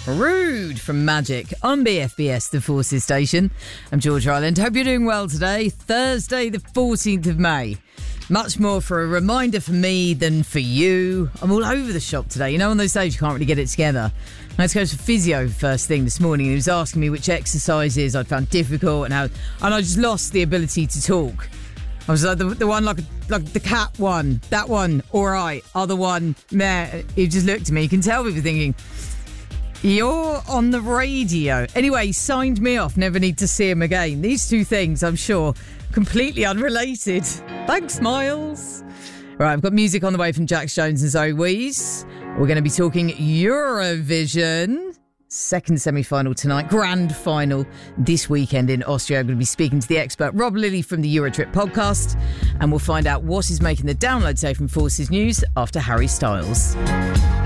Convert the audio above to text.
Rude from Magic on BFBS, the Forces Station. I'm George Ireland. Hope you're doing well today, Thursday the 14th of May. Much more for a reminder for me than for you. I'm all over the shop today. You know, on those days you can't really get it together. I had to go to physio first thing this morning. He was asking me which exercises I'd found difficult and I just lost the ability to talk. I was like the one like the cat one, that one, all right, other one, meh. He just looked at me. You can tell people thinking, you're on the radio. Anyway, he signed me off. Never need to see him again. These two things, I'm sure, completely unrelated. Thanks, Miles. Right, I've got music on the way from Jax Jones and Zoe Wees. We're going to be talking Eurovision. Second semi-final tonight, grand final this weekend in Austria. I'm going to be speaking to the expert Rob Lilly from the Eurotrip podcast, and we'll find out what is making the download say from Forces News after Harry Styles.